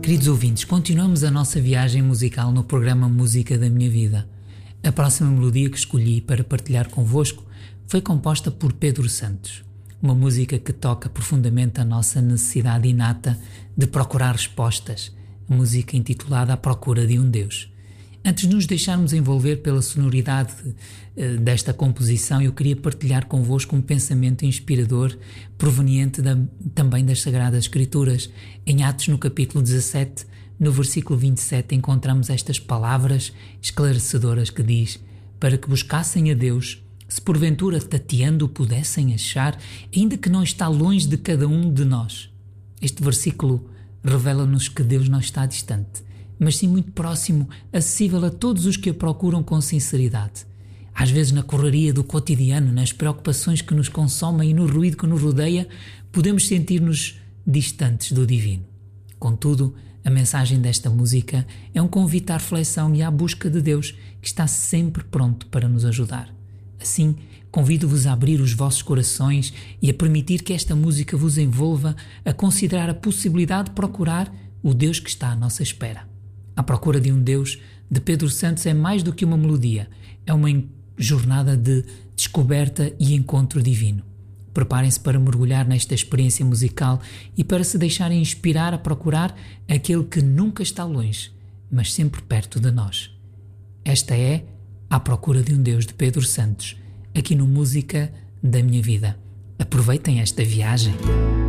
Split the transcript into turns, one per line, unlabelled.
Queridos ouvintes, continuamos a nossa viagem musical no programa Música da Minha Vida. A próxima melodia que escolhi para partilhar convosco foi composta por Pedro Santos, uma música que toca profundamente a nossa necessidade inata de procurar respostas, a música intitulada À Procura de um Deus. Antes de nos deixarmos envolver pela sonoridade desta composição, eu queria partilhar convosco um pensamento inspirador proveniente também das Sagradas Escrituras. Em Atos, no capítulo 17, no versículo 27, encontramos estas palavras esclarecedoras que diz: para que buscassem a Deus, se porventura tateando o pudessem achar, ainda que não está longe de cada um de nós. Este versículo revela-nos que Deus não está distante, mas sim muito próximo, acessível a todos os que o procuram com sinceridade. Às vezes, na correria do cotidiano, nas preocupações que nos consomem e no ruído que nos rodeia, podemos sentir-nos distantes do divino. Contudo, a mensagem desta música é um convite à reflexão e à busca de Deus, que está sempre pronto para nos ajudar. Assim, convido-vos a abrir os vossos corações e a permitir que esta música vos envolva, a considerar a possibilidade de procurar o Deus que está à nossa espera. À Procura de um Deus, de Pedro Santos, é mais do que uma melodia, é uma jornada de descoberta e encontro divino. Preparem-se para mergulhar nesta experiência musical e para se deixarem inspirar a procurar aquele que nunca está longe, mas sempre perto de nós. Esta é À Procura de um Deus, de Pedro Santos, aqui no Música da Minha Vida. Aproveitem esta viagem.